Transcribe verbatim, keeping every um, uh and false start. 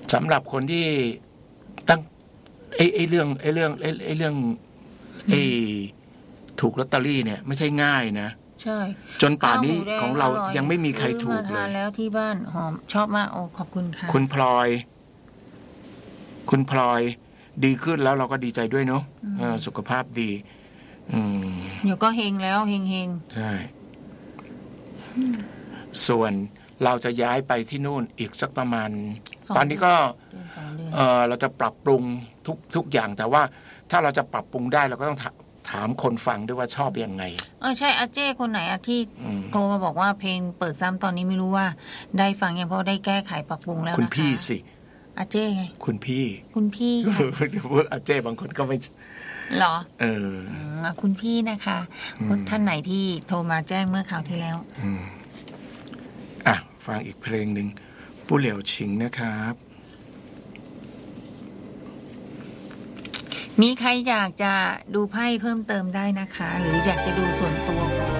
สำหรับคนที่ตั้งไอ้ไอ้เรื่องไอ้เรื่องไอ้ไอ้เรื่องไอ้ถูกลอตเตอรี่เนี่ยไม่ใช่ง่ายนะใช่จนป่านนี้ของเรายังไม่มีใครถูกเลยแล้วที่บ้านหอมชอบมากโอ้ขอบคุณค่ะคุณพลอยคุณพลอยดีขึ้นแล้วเราก็ดีใจด้วยเนาะสุขภาพดีเดี๋ยวก็เฮงแล้วเฮงเฮงใช่ส่วนเราจะย้ายไปที่นู่นอีกสักประมาณตอนนี้ก็เออเราจะปรับปรุงทุกทุกอย่างแต่ว่าถ้าเราจะปรับปรุงได้เราก็ต้องถามคนฟังด้วยว่าชอบยังไงเออใช่อาเจ้คนไหนอะที่โทรมาบอกว่าเพลงเปิดซ้ำตอนนี้ไม่รู้ว่าได้ฟังยังเพราะได้แก้ไขปรับปรุงแล้วนะคะคุณพี่สิอาเจ้ไงคุณพี่คุณพี่จะพูดอาเจ้บางคนก็ไม่หรอเออคุณพี่นะคะคนท่านไหนที่โทรมาแจ้งเมื่อคราวที่แล้วอ่ะฟังอีกเพลงหนึ่งผู้เหลียวชิงนะครับมีใครอยากจะดูไพ่เพิ่มเติมได้นะคะหรืออยากจะดูส่วนตัว